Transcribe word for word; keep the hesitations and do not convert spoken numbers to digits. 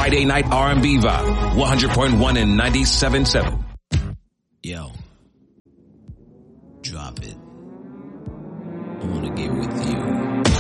Friday Night R and B Vibe, one hundred point one and ninety-seven point seven. Yo, drop it. I want to get with you.